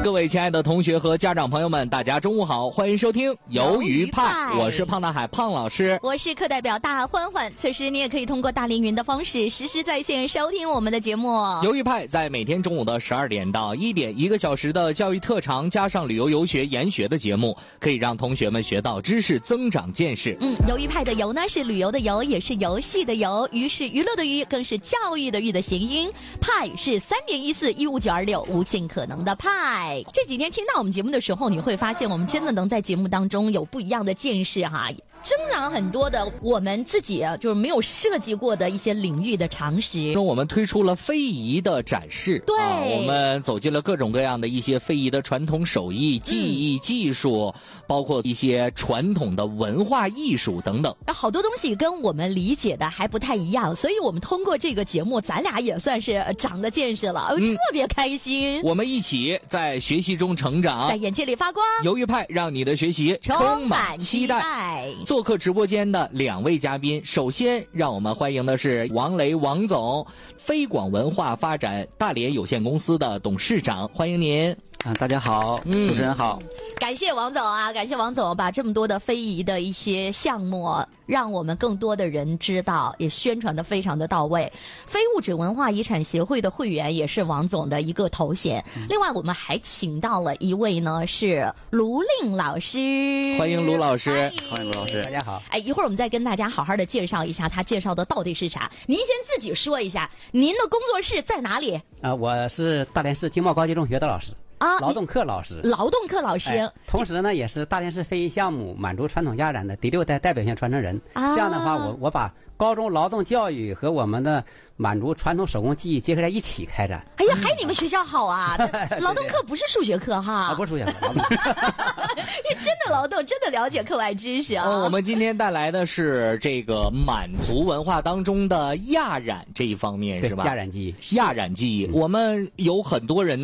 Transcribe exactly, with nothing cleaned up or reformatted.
各位亲爱的同学和家长朋友们，大家中午好，欢迎收听鱿鱼派，我是胖大海胖老师， 我是课代表大欢欢。此时你也可以通过大凌云的方式实时在线收听我们的节目。 鱿鱼派在每天中午的十二点到一点，一个小时的教育特长加上旅游游学研学的节目，可以让同学们学到知识，增长见识。 嗯，鱿鱼派的鱿呢是旅游的游，也是游戏的游，鱼是娱乐的娱，更是教育的育的谐音。派是三点一四一五九二六，无尽可能的派。这几天听到我们节目的时候，你会发现我们真的能在节目当中有不一样的见识哈，增长很多的我们自己就是没有涉及过的一些领域的常识。 我们推出了非遗的展示， 对、 啊，我们走进了各种各样的一些非遗的传统手艺、技艺、技术，嗯、包括一些传统的文化艺术等等。 好多东西跟我们理解的还不太一样，所以我们通过这个节目，咱俩也算是长了见识了，嗯、特别开心。 我们一起在学习中成长， 在眼界里发光。 鱿鱼派让你的学习充满期待。做客直播间的两位嘉宾，首先让我们欢迎的是王雷王总，飞广文化发展大连有限公司的董事长，欢迎您。 啊，大家好，嗯、主持人好， 感谢王总啊，感谢王总把这么多的非遗的一些项目，让我们更多的人知道，也宣传的非常的到位。非物质文化遗产协会的会员也是王总的一个头衔。嗯、另外，我们还请到了一位呢，是卢令老师， 欢迎卢老师， 欢迎卢老师，大家好。 哎，一会儿我们再跟大家好好的介绍一下，他介绍的到底是啥？您先自己说一下，您的工作室在哪里？ 啊、呃，我是大连市经贸高级中学的老师。啊，劳动课老师， 劳动课老师、哎， 同时呢，也是大连市非遗项目满族传统家染的第六代代表性传承人。啊、这样的话，我我把高中劳动教育和我们的满族传统手工技艺结合在一起开展。 哎呀，还你们学校好啊！劳动课不是数学课哈， 啊，不是数学课， 真的劳动，真的了解课外知识啊、 哦！我们今天带来的是这个满族文化当中的亚染这一方面，是吧？ 亚染技艺， 亚染技艺，我们有很多人。